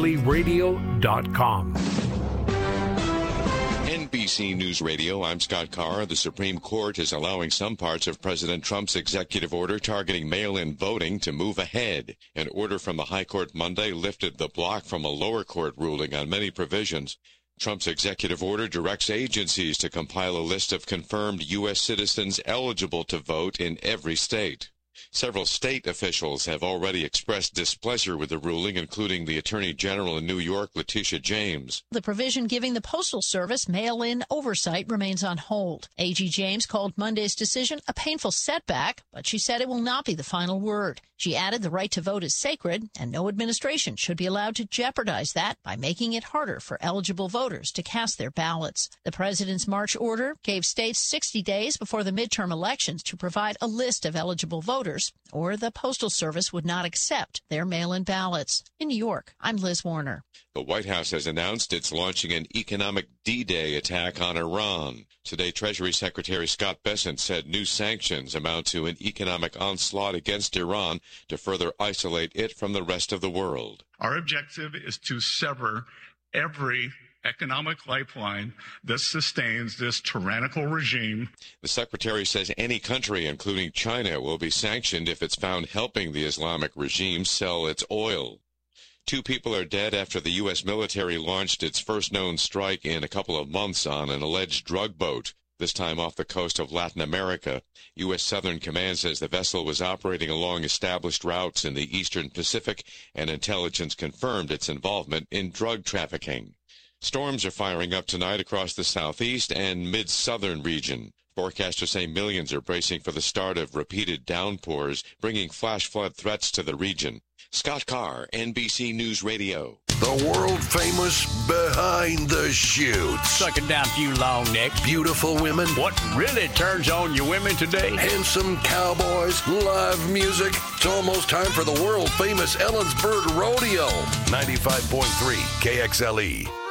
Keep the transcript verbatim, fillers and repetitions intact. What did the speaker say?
L E radio dot com. N B C News Radio, I'm Scott Carr. The Supreme Court is allowing some parts of President Trump's executive order targeting mail-in voting to move ahead. An order from the High Court Monday lifted the block from a lower court ruling on many provisions. Trump's executive order directs agencies to compile a list of confirmed U S citizens eligible to vote in every state. Several state officials have already expressed displeasure with the ruling, including the Attorney General in New York, Letitia James. The provision giving the Postal Service mail-in oversight remains on hold. A G James called Monday's decision a painful setback, but she said it will not be the final word. She added the right to vote is sacred, and no administration should be allowed to jeopardize that by making it harder for eligible voters to cast their ballots. The president's March order gave states sixty days before the midterm elections to provide a list of eligible voters, or the Postal Service would not accept their mail-in ballots. In New York, I'm Liz Warner. The White House has announced it's launching an economic D-Day attack on Iran. Today, Treasury Secretary Scott Bessent said new sanctions amount to an economic onslaught against Iran to further isolate it from the rest of the world. Our objective is to sever every economic lifeline that sustains this tyrannical regime. The secretary says any country, including China, will be sanctioned if it's found helping the Islamic regime sell its oil. Two people are dead after the U S military launched its first known strike in a couple of months on an alleged drug boat, this time off the coast of Latin America. U S Southern Command says the vessel was operating along established routes in the Eastern Pacific, and intelligence confirmed its involvement in drug trafficking. Storms are firing up tonight across the southeast and mid-southern region. Forecasters say millions are bracing for the start of repeated downpours, bringing flash flood threats to the region. Scott Carr, N B C News Radio. The world-famous Behind the Chutes. Sucking down a few long necks. Beautiful women. What really turns on your women today? Handsome cowboys. Live music. It's almost time for the world-famous Ellensburg Rodeo. ninety-five point three K X L E.